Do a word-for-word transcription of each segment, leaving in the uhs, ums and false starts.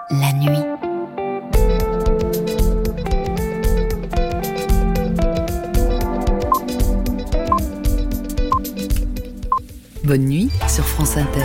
la nuit. Bonne nuit sur France Inter.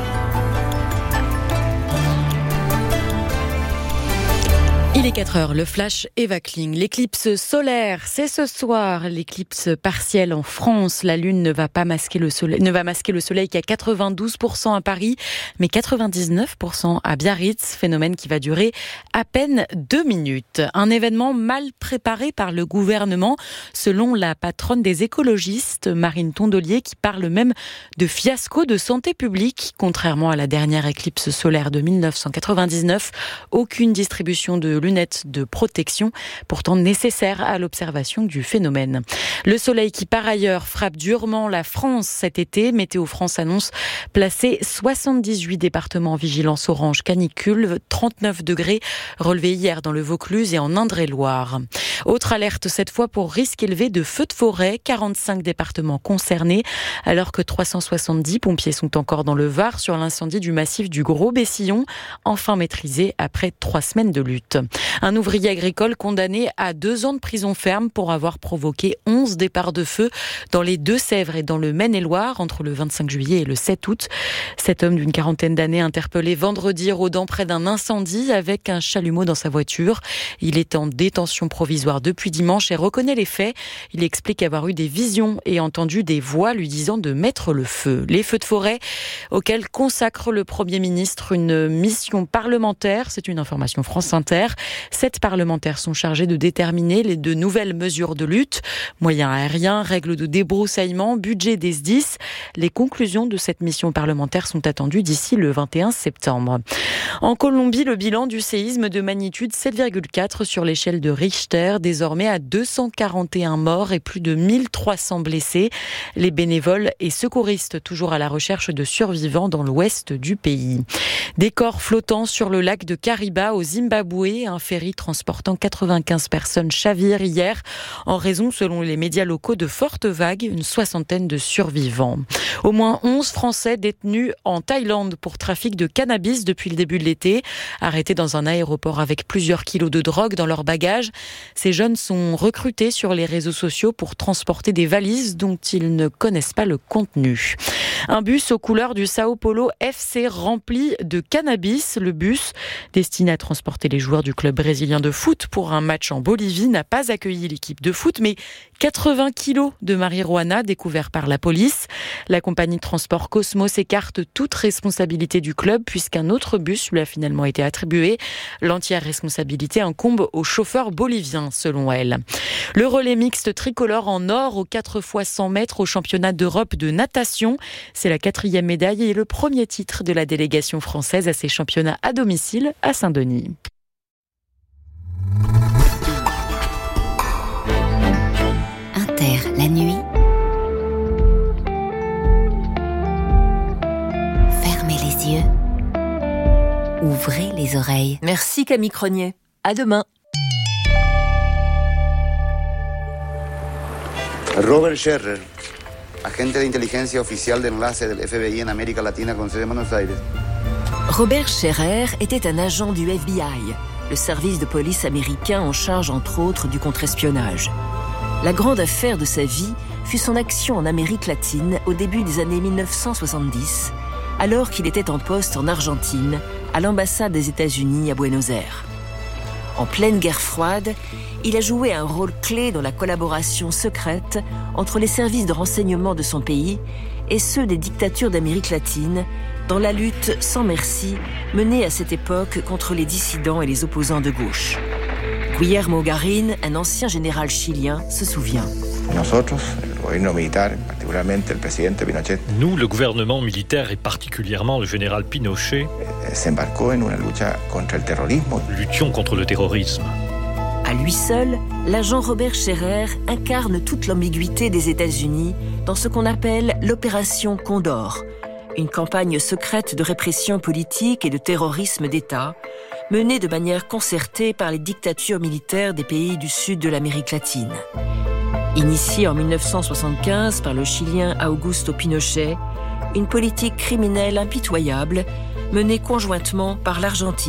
Il est quatre heures, le flash Eva Kling. L'éclipse solaire, c'est ce soir. L'éclipse partielle en France. La lune ne va pas masquer le soleil, ne va masquer le soleil qu'à quatre-vingt-douze pour cent à Paris, mais quatre-vingt-dix-neuf pour cent à Biarritz. Phénomène qui va durer à peine deux minutes. Un événement mal préparé par le gouvernement, selon la patronne des écologistes, Marine Tondelier, qui parle même de fiasco de santé publique. Contrairement à la dernière éclipse solaire de mille neuf cent quatre-vingt-dix-neuf, aucune distribution de lunettes de protection, pourtant nécessaire à l'observation du phénomène. Le soleil qui, par ailleurs, frappe durement la France cet été. Météo France annonce placer soixante-dix-huit départements en vigilance orange canicule, trente-neuf degrés relevés hier dans le Vaucluse et en Indre-et-Loire. Autre alerte cette fois pour risque élevé de feux de forêt, quarante-cinq départements concernés, alors que trois cent soixante-dix pompiers sont encore dans le Var sur l'incendie du massif du Gros-Bessillon, enfin maîtrisé après trois semaines de lutte. Un ouvrier agricole condamné à deux ans de prison ferme pour avoir provoqué onze départs de feu dans les Deux-Sèvres et dans le Maine-et-Loire entre le vingt-cinq juillet et le sept août. Cet homme d'une quarantaine d'années interpellé vendredi rôdant près d'un incendie avec un chalumeau dans sa voiture. Il est en détention provisoire depuis dimanche et reconnaît les faits. Il explique avoir eu des visions et entendu des voix lui disant de mettre le feu. Les feux de forêt auxquels consacre le Premier ministre une mission parlementaire. C'est une information France Inter. Sept parlementaires sont chargés de déterminer les de nouvelles mesures de lutte, moyens aériens, règles de débroussaillement, budget des S D I S. Les conclusions de cette mission parlementaire sont attendues d'ici le vingt et un septembre. En Colombie, le bilan du séisme de magnitude sept virgule quatre sur l'échelle de Richter, désormais à deux cent quarante et un morts et plus de mille trois cents blessés. Les bénévoles et secouristes toujours à la recherche de survivants dans l'ouest du pays. Des corps flottants sur le lac de Kariba au Zimbabwe. Un ferry transportant quatre-vingt-quinze personnes chavire hier en raison, selon les médias locaux, de fortes vagues, une soixantaine de survivants. Au moins onze Français détenus en Thaïlande pour trafic de cannabis depuis le début de l'été, arrêtés dans un aéroport avec plusieurs kilos de drogue dans leurs bagages. Ces jeunes sont recrutés sur les réseaux sociaux pour transporter des valises dont ils ne connaissent pas le contenu. Un bus aux couleurs du Sao Paulo F C rempli de cannabis. Le bus, destiné à transporter les joueurs du club brésilien de foot pour un match en Bolivie, n'a pas accueilli l'équipe de foot, mais quatre-vingts kilos de marijuana découverts par la police. La compagnie de transport Cosmos écarte toute responsabilité du club puisqu'un autre bus lui a finalement été attribué. L'entière responsabilité incombe au chauffeur bolivien, selon elle. Le relais mixte tricolore en or aux quatre fois cent mètres au championnat d'Europe de natation. C'est la quatrième médaille et le premier titre de la délégation française à ces championnats à domicile à Saint-Denis. Inter, la nuit. Fermez les yeux. Ouvrez les oreilles. Merci Camille Cronier. À demain. Robert Scherer, agente de inteligencia oficial de enlace del F B I en América Latina con sede en Buenos Aires. Robert Scherer était un agent du F B I, le service de police américain en charge entre autres du contre-espionnage. La grande affaire de sa vie fut son action en Amérique latine au début des années dix-neuf cent soixante-dix, alors qu'il était en poste en Argentine, à l'ambassade des États-Unis à Buenos Aires. En pleine guerre froide, il a joué un rôle clé dans la collaboration secrète entre les services de renseignement de son pays et ceux des dictatures d'Amérique latine, dans la lutte sans merci menée à cette époque contre les dissidents et les opposants de gauche. Guillermo Garín, un ancien général chilien, se souvient. Nous, le gouvernement militaire et particulièrement le général Pinochet, luttions contre le terrorisme. À lui seul, l'agent Robert Scherer incarne toute l'ambiguïté des États-Unis dans ce qu'on appelle l'opération Condor, une campagne secrète de répression politique et de terrorisme d'État, menée de manière concertée par les dictatures militaires des pays du sud de l'Amérique latine. Initiée en dix-neuf cent soixante-quinze par le Chilien Augusto Pinochet, une politique criminelle impitoyable menée conjointement par l'Argentine